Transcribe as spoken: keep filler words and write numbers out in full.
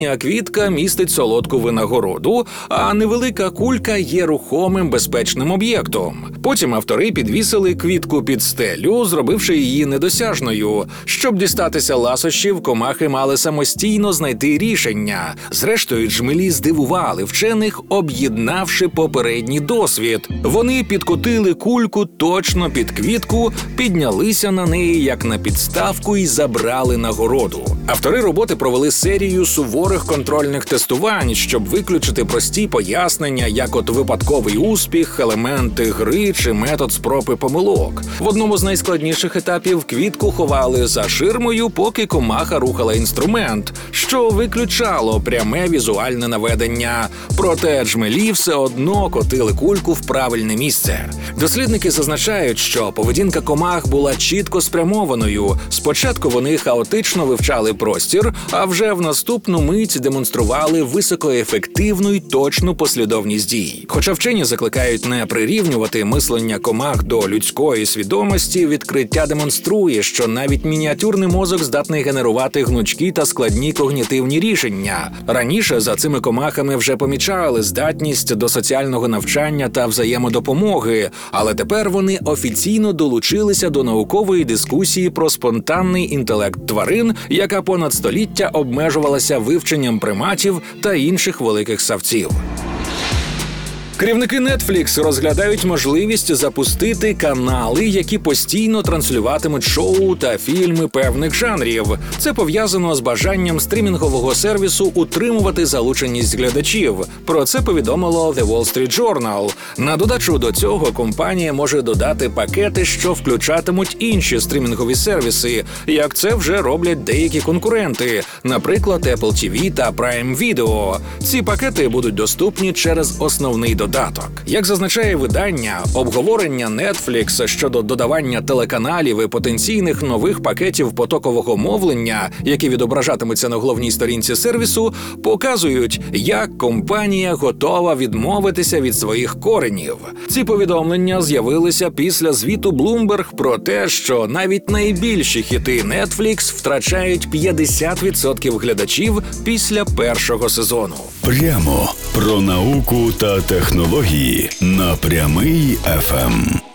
Квітка містить солодку винагороду, а невелика кулька є рухомим безпечним об'єктом. Потім автори підвісили квітку під стелю, зробивши її недосяжною. Щоб дістатися ласощів, комахи мали самостійно знайти рішення. Зрештою, джмелі здивували вчених, об'єднавши попередній досвід. Вони підкотили кульку точно під квітку, піднялися на неї як на підставку і забрали нагороду. Автори роботи провели серію суворих контрольних тестувань, щоб виключити прості пояснення, як от випадковий успіх, елементи гри чи метод спроб і помилок. В одному з найскладніших етапів квітку ховали за ширмою, поки комаха рухала інструмент, що виключало пряме візуальне наведення. Проте джмелі все одно котили кульку в правильне місце. Дослідники зазначають, що поведінка комах була чітко спрямованою. Спочатку вони хаотично вивчали простір, а вже в наступну мить демонстрували високоефективну й точну послідовність дій. Хоча вчені закликають не прирівнювати мислення комах до людської свідомості, відкриття демонструє, що навіть мініатюрний мозок здатний генерувати гнучкі та складні когнітивні рішення. Раніше за цими комахами вже помічали здатність до соціального навчання та взаємодопомоги, але тепер вони офіційно долучилися до наукової дискусії про спонтанний інтелект тварин, яка понад століття обмежувалася вивченням приматів та інших великих савців. Керівники Netflix розглядають можливість запустити канали, які постійно транслюватимуть шоу та фільми певних жанрів. Це пов'язано з бажанням стрімінгового сервісу утримувати залученість глядачів. Про це повідомило The Wall Street Journal. На додачу до цього компанія може додати пакети, що включатимуть інші стрімінгові сервіси, як це вже роблять деякі конкуренти, наприклад, Apple ті ві та Prime Video. Ці пакети будуть доступні через основний додаток. Як зазначає видання, обговорення Netflix щодо додавання телеканалів і потенційних нових пакетів потокового мовлення, які відображатимуться на головній сторінці сервісу, показують, як компанія готова відмовитися від своїх коренів. Ці повідомлення з'явилися після звіту Bloomberg про те, що навіть найбільші хіти Netflix втрачають п'ятдесят відсотків глядачів після першого сезону. Прямо про науку та технології на Прямий еф ем.